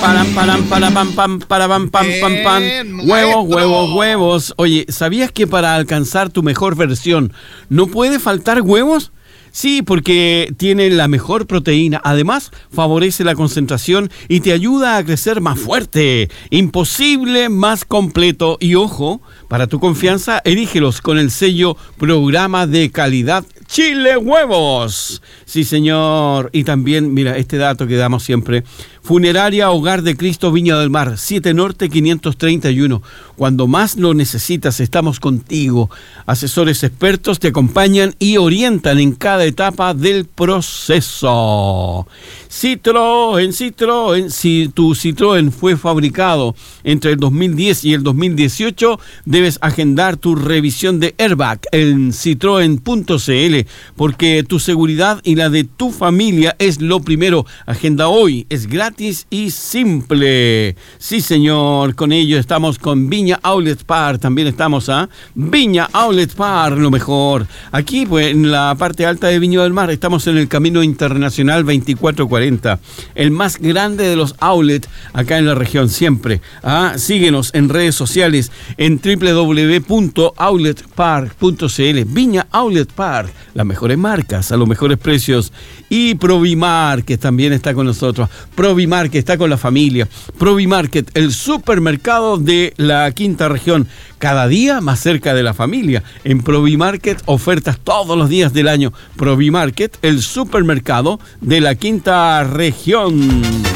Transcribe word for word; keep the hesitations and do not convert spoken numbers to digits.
param, param, para, pam, pam, para, pam, pam, pam, pam. Huevos, huevos, huevos. Oye, ¿sabías que para alcanzar tu mejor versión no puede faltar huevos? Sí, porque tiene la mejor proteína. Además, favorece la concentración y te ayuda a crecer más fuerte. Imposible más completo. Y ojo, para tu confianza, elígelos con el sello Programa de Calidad Chile Huevos. Sí, señor. Y también, mira, este dato que damos siempre. Funeraria Hogar de Cristo Viña del Mar, siete Norte quinientos treinta y uno. Cuando más lo necesitas, estamos contigo. Asesores expertos te acompañan y orientan en cada etapa del proceso. Citroën, Citroën, si tu Citroën fue fabricado entre el dos mil diez y el dos mil dieciocho, debes agendar tu revisión de airbag en citroen punto c l, porque tu seguridad y la de tu familia es lo primero. Agenda hoy, es gratis y simple. Sí, señor, con ello estamos con Viña Outlet Park, también estamos a ¿eh? Viña Outlet Park, lo mejor. Aquí, pues, en la parte alta de Viña del Mar, estamos en el Camino Internacional veinticuatro cuarenta, el más grande de los outlets acá en la región, siempre. ¿Ah? Síguenos en redes sociales en doble u doble u doble u punto outlet park punto c l. Viña Outlet Park, las mejores marcas a los mejores precios. Y Provimarket también está con nosotros. Provimarket está con la familia. Provimarket, el supermercado de la quinta región, cada día más cerca de la familia. En Provimarket, ofertas todos los días del año. Provimarket, el supermercado de la quinta región.